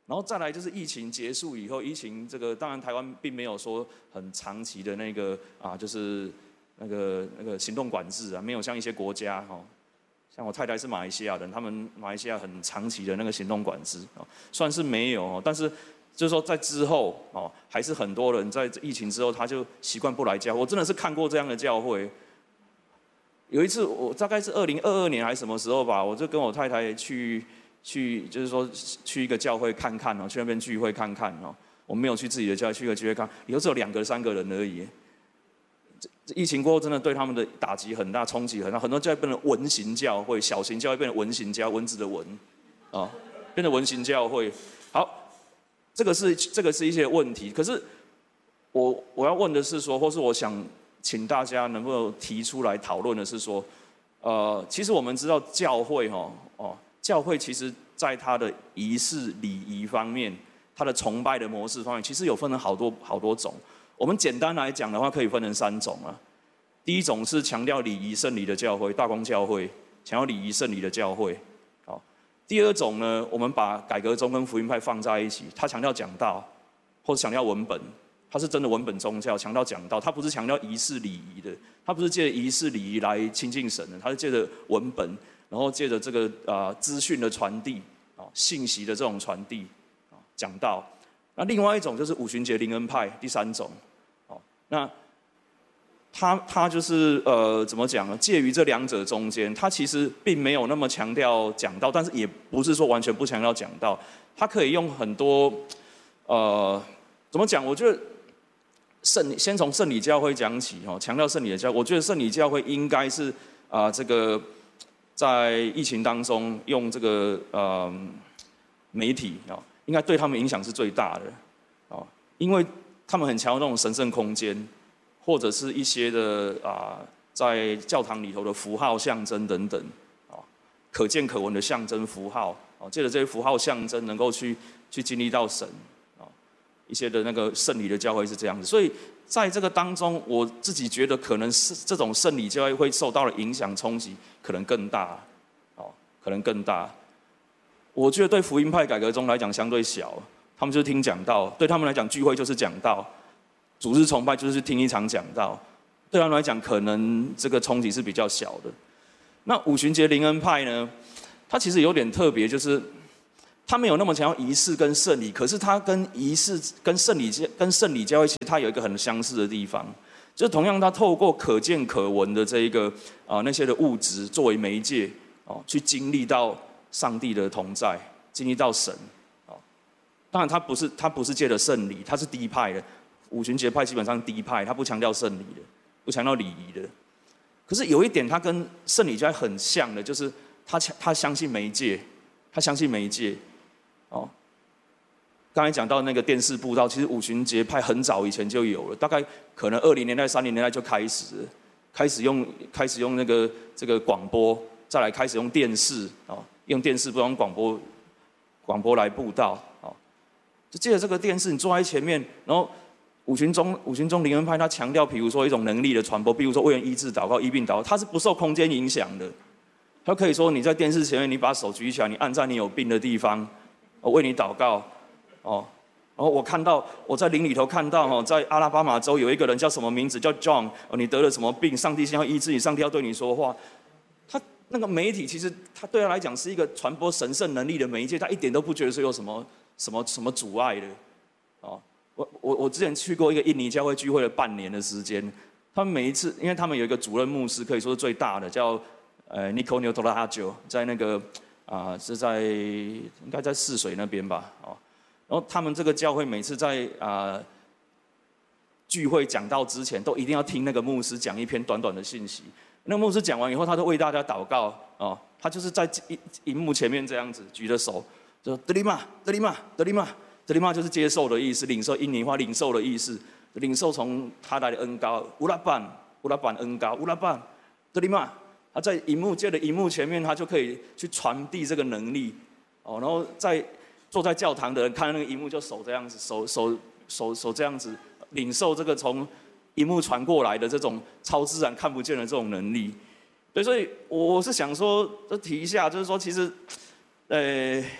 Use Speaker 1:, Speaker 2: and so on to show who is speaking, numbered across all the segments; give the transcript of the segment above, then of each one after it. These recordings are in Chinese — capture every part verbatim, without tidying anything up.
Speaker 1: 然后再来就是疫情结束以后，疫情这个当然台湾并没有说很长期的那个啊，就是那个那个行动管制啊，没有像一些国家哦，像我太太是马来西亚人，他们马来西亚很长期的那个行动管制哦，算是没有哦，但是就是说在之后哦，还是很多人在疫情之后他就习惯不来教会，我真的是看过这样的教会。有一次我大概是二零二二年还是什么时候吧，我就跟我太太去。去就是说去一个教会看看哦，去那边聚会看看哦。我们没有去自己的教会，去一个聚会看，以后只有两个三个人而已。这疫情过后，真的对他们的打击很大，冲击很大。很多教会变成文型教会，小型教会变成文型教，蚊子的蚊，啊、哦，变成文型教会。好，这个是这个是一些问题。可是我我要问的是说，或是我想请大家能够提出来讨论的是说，呃，其实我们知道教会哈哦。教会其实在它的仪式礼仪方面，它的崇拜的模式方面，其实有分成好多好多种。我们简单来讲的话，可以分成三种啊。第一种是强调礼仪圣礼的教会，大公教会，强调礼仪圣礼的教会。好，第二种呢，我们把改革宗跟福音派放在一起，它强调讲道，或者强调文本，它是真的文本宗教，强调讲道，它不是强调仪式礼仪的，它不是借仪式礼仪来亲近神的，它是借着文本。然后借着这个啊资讯的传递啊信息的这种传递啊讲道，那另外一种就是五旬节灵恩派第三种，哦那他他就是呃怎么讲呢？介于这两者中间，他其实并没有那么强调讲道，但是也不是说完全不强调讲道，他可以用很多呃怎么讲？我觉得圣先从圣礼教会讲起哦，强调圣礼的教会，我觉得圣礼教会应该是啊、呃、这个。在疫情当中，用这个呃媒体啊，应该对他们影响是最大的啊，因为他们很强调那种神圣空间，或者是一些的啊，在教堂里头的符号象征等等啊，可见可闻的象征符号啊，借着这些符号象征，能够去去经历到神啊，一些的那个圣礼的教会是这样子，所以。在这个当中，我自己觉得可能是这种圣礼教会会受到的影响冲击可能更大，哦，可能更大。我觉得对福音派改革中来讲相对小，他们就是听讲道，对他们来讲聚会就是讲道，主日崇拜就是听一场讲道，对他们来讲可能这个冲击是比较小的。那五旬节灵恩派呢，它其实有点特别，就是。他没有那么强调仪式跟圣礼，可是他跟仪式、跟圣礼、跟圣礼教会，其实它有一个很相似的地方，就是同样他透过可见可闻的这一个啊、呃、那些的物质作为媒介哦，去经历到上帝的同在，经历到神哦。当然他不是他不是借着圣礼，他是低派的五旬节派，基本上低派，他不强调圣礼的，不强调礼仪的。可是有一点，他跟圣礼教会很像的，就是他他相信媒介，他相信媒介。哦，刚才讲到那个电视布道，其实五旬节派很早以前就有了，大概可能二零年代、三零年代就开始了，开始用开始用那个这个广播，再来开始用电视哦，用电视不用广播广播来布道哦，就借着这个电视，你坐在前面，然后五旬宗五旬宗灵恩派他强调，比如说一种能力的传播，比如说为人医治祷告、医病祷告，它是不受空间影响的，他可以说你在电视前面，你把手举起来，你按在你有病的地方。我为你祷告，哦，然后我看到我在林里头看到哦，在阿拉巴马州有一个人叫什么名字叫 John， 哦，你得了什么病？上帝先要医治你，上帝要对你说话。他那个媒体其实他对他来讲是一个传播神圣能力的媒介，他一点都不觉得是有什么什么什么阻碍的。哦，我我我之前去过一个印尼教会聚会了半年的时间，他们每一次，因为他们有一个主任牧师，可以说是最大的，叫呃 Nico Neotolajo， 在那个。啊、呃，是在应该在泗水那边吧，哦，然后他们这个教会每次在啊、呃、聚会讲道之前，都一定要听那个牧师讲一篇短短的信息。那个牧师讲完以后，他都为大家祷告，哦，他就是在荧幕前面这样子举着手，就说德里玛，德里玛，德里玛，德里玛就是接受的意思，领受印尼话领受的意思，领受从他来的恩膏，乌拉班，乌拉班恩膏，乌拉班，德里玛。他在荧幕借的荧幕前面，他就可以去传递这个能力，哦，然后在坐在教堂的人看那个荧幕，就手这样子，手手手手这样子，领受这个从荧幕传过来的这种超自然看不见的这种能力。对，所以我是想说，就提一下，就是说，其实，呃，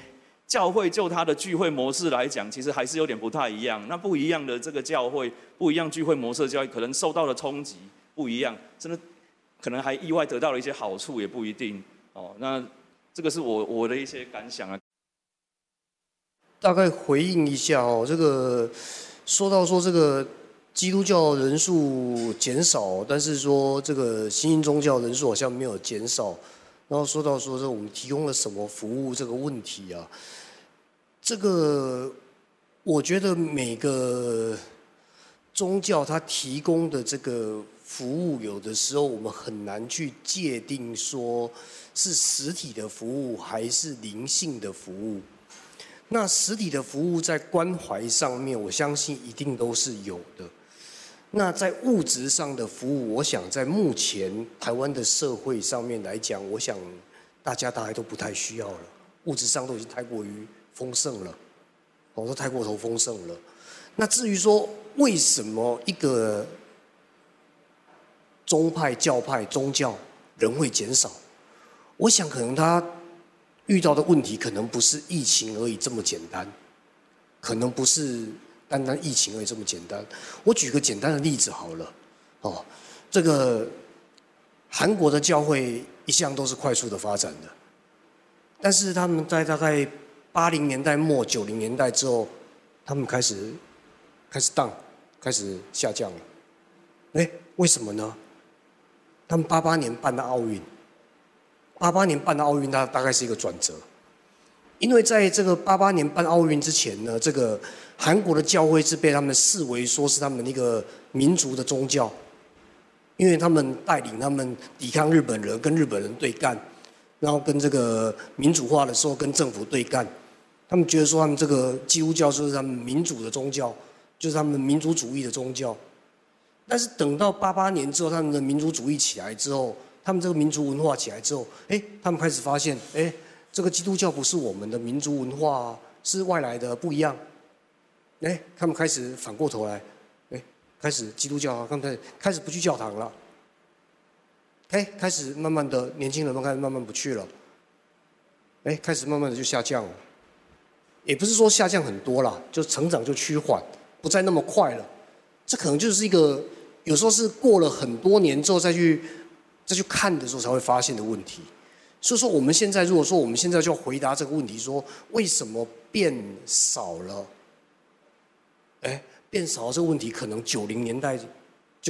Speaker 1: 教会就它的聚会模式来讲，其实还是有点不太一样。那不一样的这个教会，不一样聚会模式的教会，可能受到的冲击不一样，真的可能还意外得到了一些好处，也不一定哦。那这个是我我的一些感想啊。
Speaker 2: 大概回应一下哦，这个说到说这个基督教人数减少，但是说这个新兴宗教人数好像没有减少。然后说到说这我们提供了什么服务这个问题啊，这个我觉得每个宗教它提供的这个服务，有的时候我们很难去界定说是实体的服务还是灵性的服务。那实体的服务在关怀上面，我相信一定都是有的。那在物质上的服务，我想在目前台湾的社会上面来讲，我想大家大概都不太需要了。物质上都已经太过于丰盛了，哦，都太过头丰盛了。那至于说为什么一个宗派、教派、宗教人会减少，我想可能他遇到的问题可能不是疫情而已这么简单，可能不是单单疫情而已这么简单。我举个简单的例子好了，哦，这个韩国的教会一向都是快速的发展的，但是他们在大概八零年代末、九零年代之后，他们开始开始 down， 开始下降了。哎，为什么呢？他们八八年办的奥运。八八年办的奥运，它大概是一个转折，因为在这个八八年办奥运之前呢，这个韩国的教会是被他们视为说是他们一个民族的宗教，因为他们带领他们抵抗日本人，跟日本人对干，然后跟这个民主化的时候跟政府对干，他们觉得说他们这个基督教就是他们民主的宗教，就是他们民族主义的宗教。但是等到八八年之后，他们的民族主义起来之后，他们这个民族文化起来之后，哎，他们开始发现，哎，这个基督教不是我们的民族文化啊，是外来的，不一样。哎，他们开始反过头来，哎，开始基督教啊，他们开始不去教堂了。哎，开始慢慢的，年轻人们开始慢慢不去了。哎，开始慢慢的就下降了。也不是说下降很多啦，就成长就趋缓，不再那么快了。这可能就是一个，有时候是过了很多年之后再去。再去看的时候才会发现的问题，所以说我们现在如果说我们现在就要回答这个问题，说为什么变少了？哎，变少了这个问题，可能九零年代